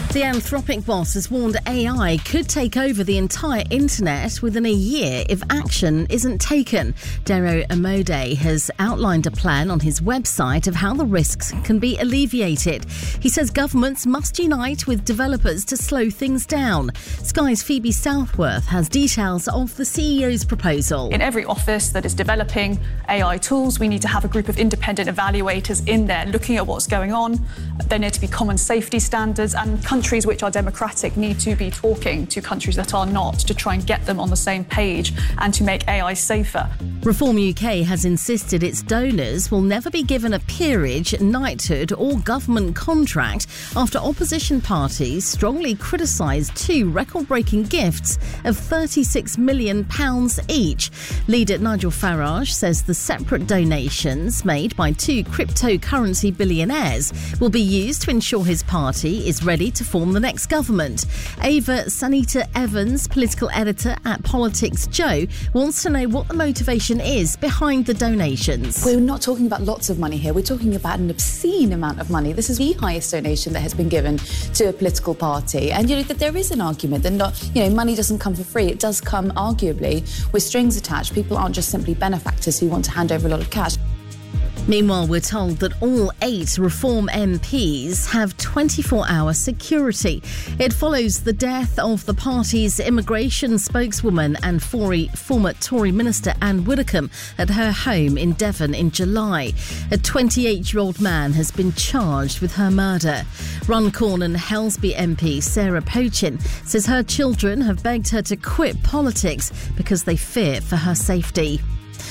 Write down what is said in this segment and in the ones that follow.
The Anthropic boss has warned AI could take over the entire internet within a year if action isn't taken. Dero Amode has outlined a plan on his website of how the risks can be alleviated. He says governments must unite with developers to slow things down. Sky's Phoebe Southworth has details of the CEO's proposal. In every office that is developing AI tools, we need to have a group of independent evaluators in there looking at what's going on. There need to be common safety standards, and countries which are democratic need to be talking to countries that are not to try and get them on the same page and to make AI safer. Reform UK has insisted its donors will never be given a peerage, knighthood or government contract after opposition parties strongly criticised two record-breaking gifts of £36 million each. Leader Nigel Farage says the separate donations made by two cryptocurrency billionaires will be used to ensure his party is ready to form the next government. Ava Sanita Evans, political editor at Politics Joe, wants to know what the motivation is behind the donations. We're not talking about lots of money here. We're talking about an obscene amount of money. This is the highest donation that has been given to a political party. And, that there is an argument that money doesn't come for free. It does come, arguably, with strings attached. People aren't just simply benefactors who want to hand over a lot of cash. Meanwhile, we're told that all 8 Reform MPs have 24-hour security. It follows the death of the party's immigration spokeswoman and former Tory minister Anne Widdecombe at her home in Devon in July. A 28-year-old man has been charged with her murder. Runcorn and Helsby MP Sarah Pochin says her children have begged her to quit politics because they fear for her safety.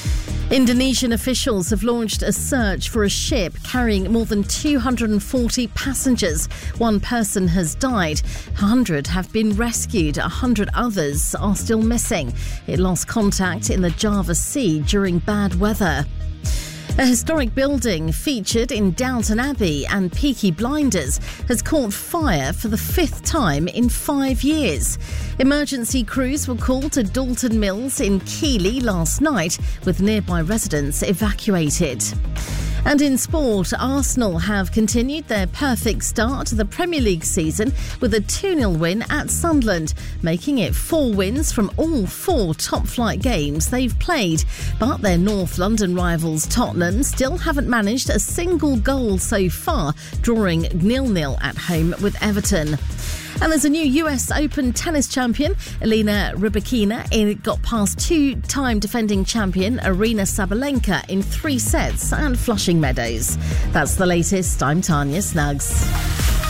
Indonesian officials have launched a search for a ship carrying more than 240 passengers. One person has died. 100 have been rescued. 100 others are still missing. It lost contact in the Java Sea during bad weather. A historic building featured in Downton Abbey and Peaky Blinders has caught fire for the 5th time in 5 years. Emergency crews were called to Dalton Mills in Keighley last night, with nearby residents evacuated. And in sport, Arsenal have continued their perfect start to the Premier League season with a 2-0 win at Sunderland, making it 4 wins from all 4 top-flight games they've played. But their North London rivals Tottenham still haven't managed a single goal so far, drawing 0-0 at home with Everton. And there's a new US Open tennis champion. Elena Rybakina got past 2-time defending champion Aryna Sabalenka in 3 sets at Flushing Meadows. That's the latest. I'm Tanya Snuggs.